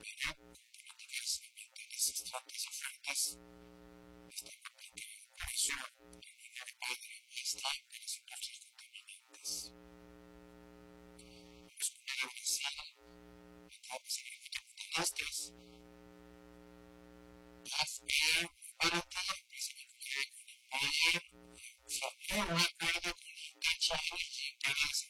manera, políticas ambientales estrictas y fuertes, está complicado. Por eso, el menor padre está en las industrias contaminantes. Hemos podido Brasil, entramos en el mundo de estas, las para ti